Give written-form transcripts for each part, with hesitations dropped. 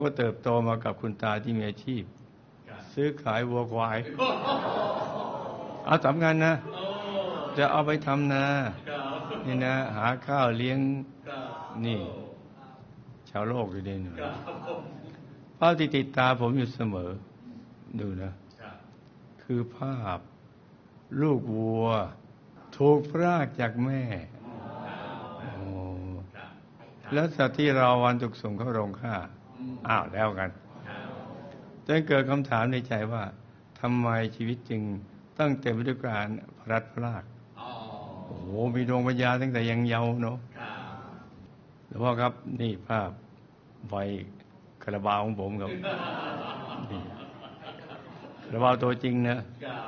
ก็เติบโตมากับคุณตาที่มีอาชีพซื้อขายวัวควายเอาสำคัญนะจะเอาไปทำนานี่นะหาข้าวเลี้ยงนี่ชาวโลกอยู่ดีหนึ่งภาพที่ติดตาผมอยู่เสมอดูนะคือภาพลูกวัวถูกพรากจากแม่แล้วสัตว์ที่เราวันถูกส่งเข้าโรงฆ่าอ้าวแล้วกันจนเกิดคำถามในใจว่าทำไมชีวิตจึงตั้งเต็มไปด้วยการพลัดพรากโอ้โหมีดวงปัญญาตั้งแต่ยังเยาว์เนาะหลวงพ่อครับนี่ภาพไฟคาราบาวของผมครับนี่คาราบาวตัวจริงนะ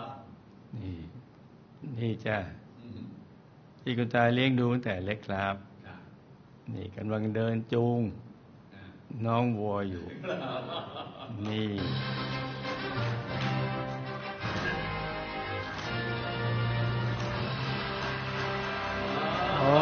นี่จ้าที่คุณตาเลี้ยงดูตั้งแต่เล็กครับนี่กำลังเดินจูงน้องวัวอยู่นี่โอ้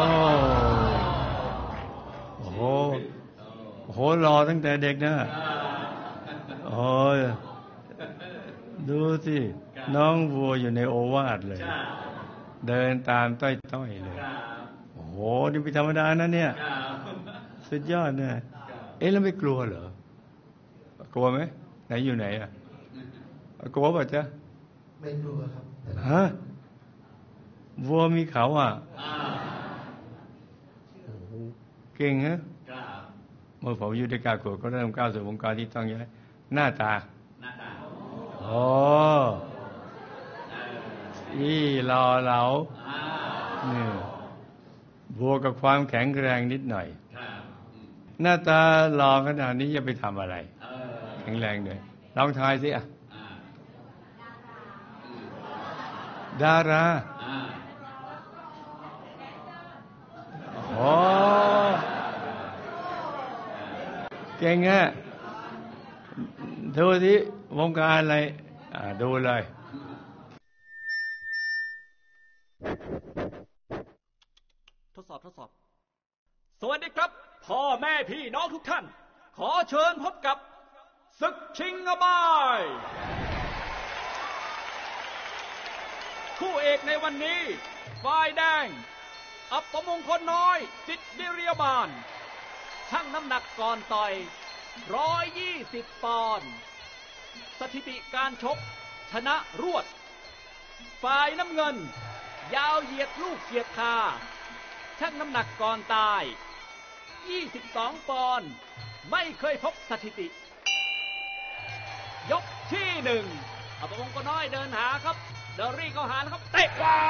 โหรอตั้งแต่เด็กนะโอ้ยดูสิน้องวัวอยู่ในโอวาทเลยเดินตามต้อยๆเลยโอ้โหนี่เป็นธรรมดานะเนี่ยสุดยอดเนี่ยแล้วไม่กลัวเหรอกลัวไหมไหนอยู่ไหนอ่ะกลัวป่ะจ๊ะไม่กลัวครับฮะวัวมีเขาอ่ะเก่งฮะเมื่อผมอยู่ในการขวดก็เริ่มก้าวสู่วงการที่ต้องย้ายหน้าตาโอ้นี่รอเราเนี่ยบวกกับความแข็งแรงนิดหน่อยหน้าตาหล่อขนาดนี้จะไปทำอะไรแข็งแรงด้วยลองทายสิอ่ะดาราโอ้เก่งอ่ะดูสิวงการอะไรดูเลยทดสอบสวัสดีครับพ่อแม่พี่น้องทุกท่านขอเชิญพบกับศึกชิงอบายคู่เอกในวันนี้ฝ่ายแดงอัปมงคลน้อยสิทธิ์วิริยบาลชั่งน้ำหนักก่อนต่อย120 ปอนด์สถิติการชกชนะรวดฝ่ายน้ำเงินยาวเหยียดลูกเกียรติคาชั่งน้ำหนักก่อนตาย22 ปอนด์ไม่เคยพบสถิติยกที่1อัปมงคลน้อยเดินหาครับเดอรี่เข้าหานะครับเตะขวา